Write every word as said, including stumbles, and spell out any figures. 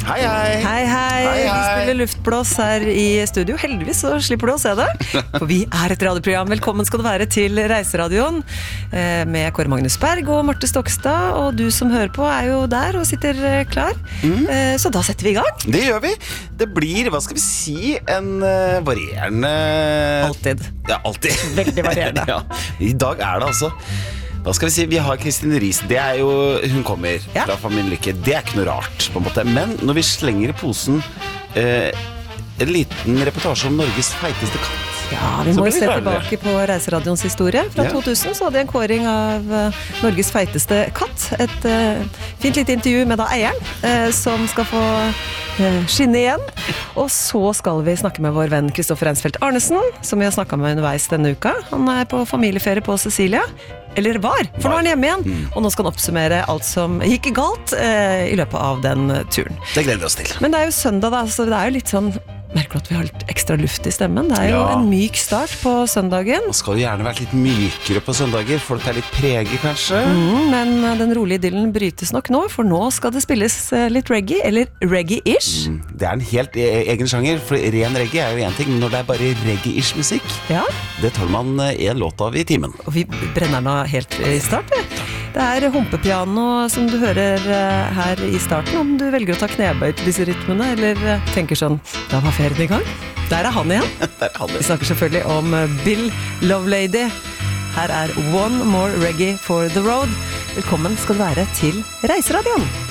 Hei, hei. Hei, hei. Hei, Vi hei. spiller luftblås her i studio. Heldigvis så slipper du å se det. For vi er et radioprogram. Velkommen skal du være til Reiseradioen eh, med Kåre Magnus Berg og Marte Stokstad. Og du som hører på er jo der og sitter eh, klar. Mm. Eh, så da setter vi i gang. Det gjør vi. Det blir, hva skal vi si, en uh, varierende... Alltid. Ja, alltid. Veldig varierende. Ja. I dag er det altså... Hva skal vi si? Vi har Kristine Riis. Det er jo, hun kommer ja. fra Familien Lykke. Det er ikke noe rart, på en måte. Men når vi slenger i posen eh, en liten reportasje om Norges feiteste katt. Ja, vi må jo se tilbake på Reiseradioens historie. Fra ja. to tusen så hadde jeg en kåring av uh, Norges feiteste katt. Et uh, fint lite intervju med da eieren, uh, som skal få uh, skinne igjen. Og så skal vi snakke med vår venn Kristoffer Reinsfeldt Arnesen, som vi har snakket med underveis denne uka. Han er på familieferie på Sicilia. Eller var, for nå er han hjemme igjen. Mm. Og nå skal han oppsummere alt som gikk galt uh, i løpet av den turen. Det gleder vi oss til. Men det er jo søndag da, så det er jo litt sånn... Merker du at vi har litt ekstra luft i stemmen? Det er jo ja. en myk start på søndagen. Man skal jo gjerne være litt mykere på søndager. Folk er litt preget, kanskje. Mm, men den rolige idyllen brytes nok nå, for nå skal det spilles litt reggae, eller reggae-ish. Mm, det er en helt egen sjanger, for ren reggae er jo en ting, men når det er bare reggae-ish musikk, ja. det tar man en låt av i timen. Og vi brenner den av helt i start, ja. Det er humpepiano som du hører her i starten, om du velger å ta knebøy til disse rytmene, eller tenker sånn, da var ferien i gang. Der er han igjen. Der er han igjen. Vi snakker selvfølgelig om Bill Lovelady. Her er One More Reggae for the Road. Velkommen skal du være til Reiseradioen.